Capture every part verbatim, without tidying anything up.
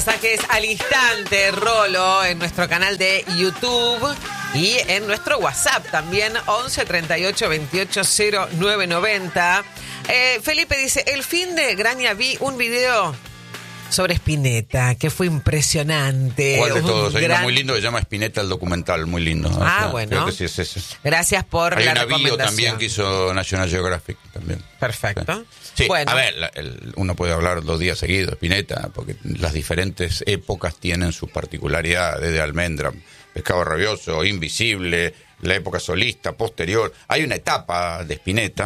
mensajes al instante, Rolo, en nuestro canal de YouTube y en nuestro WhatsApp también, once treinta y ocho veintiocho cero nueve noventa. Eh, Felipe dice, el fin de Graña vi un video sobre Spinetta, que fue impresionante. ¿Cuál de Un todos? Hay gran... uno muy lindo que se llama Spinetta el documental, muy lindo. Ah, o sea, bueno. Creo que sí es ese. Gracias por Hay la una recomendación. bio también que hizo National Geographic también. Perfecto. Sí, bueno. a ver, la, el, uno puede hablar dos días seguidos de Spinetta, porque las diferentes épocas tienen sus particularidades, de Almendra, Pescado Rabioso, Invisible, la época solista, posterior. Hay una etapa de Spinetta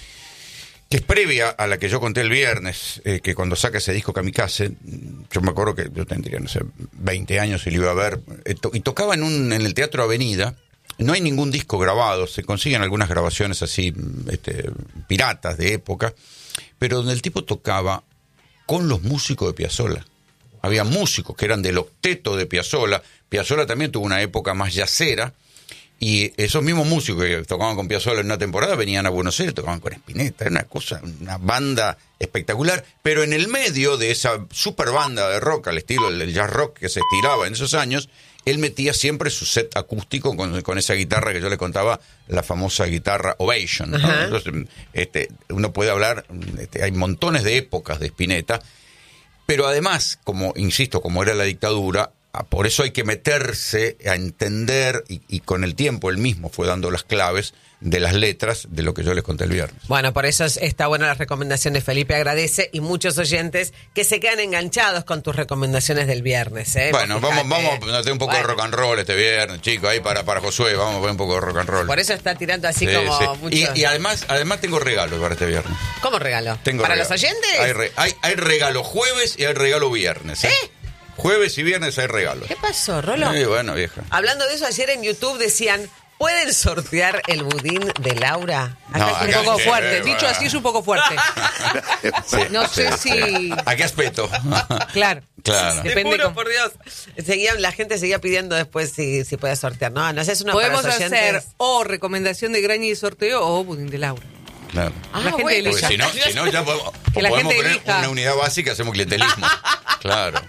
que es previa a la que yo conté el viernes, eh, que cuando saca ese disco Kamikaze, yo me acuerdo que yo tendría, no sé, veinte años y lo iba a ver, eh, to- y tocaba en, un, en el Teatro Avenida. No hay ningún disco grabado, se consiguen algunas grabaciones así, este, piratas de época, pero donde el tipo tocaba con los músicos de Piazzolla. Había músicos que eran del octeto de Piazzolla. Piazzolla también tuvo una época más yacera, y esos mismos músicos que tocaban con Piazzolla en una temporada venían a Buenos Aires, tocaban con Spinetta. Era una cosa, una banda espectacular, pero en el medio de esa super banda de rock, al estilo del jazz rock que se estiraba en esos años, él metía siempre su set acústico con, con esa guitarra que yo le contaba, la famosa guitarra Ovation, ¿no? Entonces, este, uno puede hablar, este, hay montones de épocas de Spinetta, pero además, como insisto, como era la dictadura, por eso hay que meterse a entender, y, y con el tiempo él mismo fue dando las claves de las letras de lo que yo les conté el viernes. Bueno, por eso es, está buena las recomendaciones. Felipe agradece, y muchos oyentes que se quedan enganchados con tus recomendaciones del viernes. ¿eh? Bueno, Vos vamos, fijate. vamos a meter un poco Bueno. de rock and roll este viernes, chicos, ahí para, para Josué, vamos a poner un poco de rock and roll. Por eso está tirando así Sí, como sí. mucho. Y, y además, además tengo regalos para este viernes. ¿Cómo regalo? Tengo ¿Para regalo. los oyentes? Hay, re- hay, hay regalo jueves y hay regalo viernes. ¿eh? ¿Eh? Jueves y viernes hay regalos. ¿Qué pasó, Rolo? Sí, bueno, vieja. Hablando de eso, ayer en YouTube decían, ¿pueden sortear el budín de Laura? No, Acá es acá un poco sí, fuerte. eh, Dicho va. así es un poco fuerte. Sí, No sé sí, si- sí. ¿A qué aspecto? Claro. Claro. Te Depende juro, cómo- por Dios. Seguían, la gente seguía pidiendo después si, si puede sortear. No, no sé, es una Podemos para los hacer oyentes. o recomendación de Graña y sorteo o budín de Laura. Claro. Ah, la gente bueno. Porque si no, si no ya podemos, Que la podemos gente poner elija. una unidad básica, hacemos clientelismo. Claro.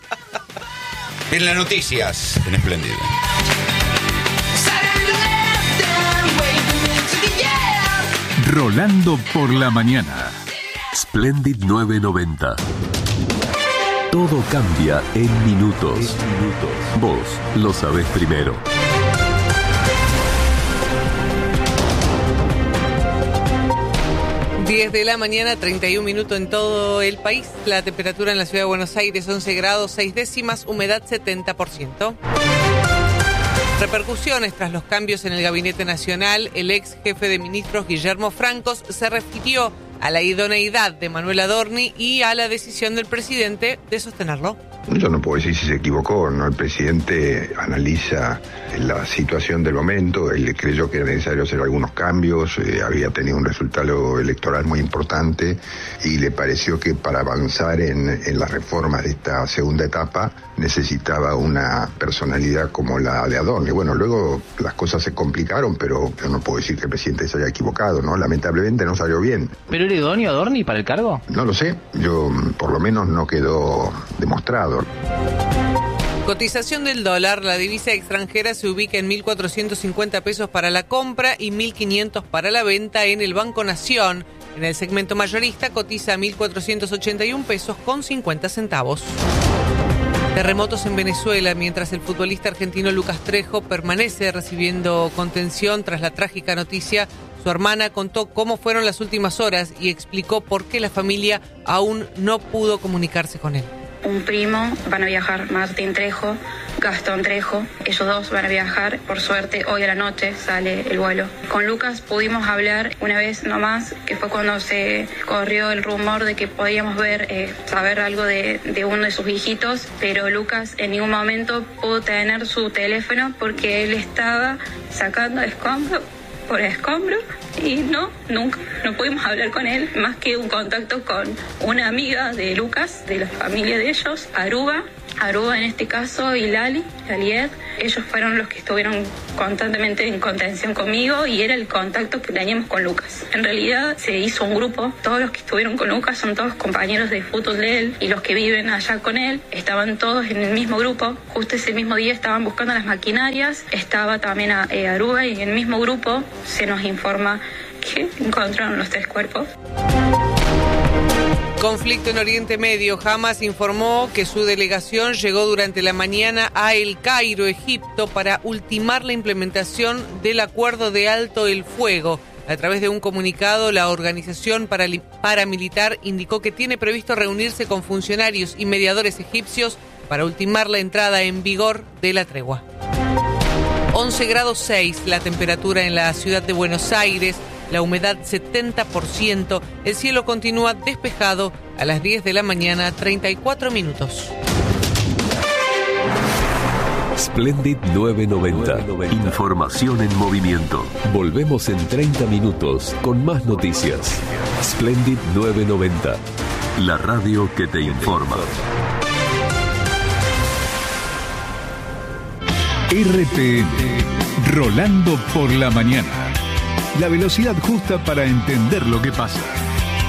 Bien, las noticias en Espléndido. Rolando por la mañana. Splendid novecientos noventa. Todo cambia en minutos. Vos lo sabés primero. diez de la mañana, treinta y un minutos en todo el país. La temperatura en la ciudad de Buenos Aires, once grados, seis décimas, humedad setenta por ciento. Repercusiones tras los cambios en el Gabinete Nacional. El ex jefe de ministros, Guillermo Francos, se refirió a la idoneidad de Manuel Adorni y a la decisión del presidente de sostenerlo. Yo no puedo decir si se equivocó o no. El presidente analiza la situación del momento. Él creyó que era necesario hacer algunos cambios. Eh, había tenido un resultado electoral muy importante y le pareció que para avanzar en, en las reformas de esta segunda etapa necesitaba una personalidad como la de Adorni. Bueno, luego las cosas se complicaron, pero yo no puedo decir que el presidente se haya equivocado, ¿no? Lamentablemente no salió bien. ¿Pero era idóneo Adorni para el cargo? No lo sé. Yo, por lo menos, no quedó demostrado. Cotización del dólar. La divisa extranjera se ubica en mil cuatrocientos cincuenta pesos para la compra y mil quinientos para la venta en el Banco Nación. En el segmento mayorista cotiza mil cuatrocientos ochenta y un pesos con cincuenta centavos. Terremotos en Venezuela, mientras el futbolista argentino Lucas Trejo permanece recibiendo contención tras la trágica noticia. Su hermana contó cómo fueron las últimas horas y explicó por qué la familia aún no pudo comunicarse con él. Un primo, van a viajar Martín Trejo, Gastón Trejo, ellos dos van a viajar, por suerte hoy a la noche sale el vuelo. Con Lucas pudimos hablar una vez nomás, que fue cuando se corrió el rumor de que podíamos ver, eh, saber algo de, de uno de sus hijitos, pero Lucas en ningún momento pudo tener su teléfono porque él estaba sacando escombro por escombro y no, nunca, no pudimos hablar con él, más que un contacto con una amiga de Lucas, de la familia de ellos, Aruba, Aruba en este caso y Lali, Laliet, ellos fueron los que estuvieron constantemente en contención conmigo y era el contacto que teníamos con Lucas. En realidad se hizo un grupo, todos los que estuvieron con Lucas son todos compañeros de fútbol de él y los que viven allá con él estaban todos en el mismo grupo. Justo ese mismo día estaban buscando las maquinarias, estaba también a, eh, Aruba y en el mismo grupo se nos informa que encontraron los tres cuerpos. Conflicto en Oriente Medio. Hamas informó que su delegación llegó durante la mañana a El Cairo, Egipto, para ultimar la implementación del acuerdo de alto el fuego. A través de un comunicado, la organización paramilitar indicó que tiene previsto reunirse con funcionarios y mediadores egipcios para ultimar la entrada en vigor de la tregua. once grados seis la temperatura en la ciudad de Buenos Aires. La humedad setenta por ciento, el cielo continúa despejado a las diez de la mañana, treinta y cuatro minutos. Splendid novecientos noventa. Información en movimiento. Volvemos en treinta minutos con más noticias. Splendid novecientos noventa. La radio que te informa. R T N. Rolando por la mañana. La velocidad justa para entender lo que pasa.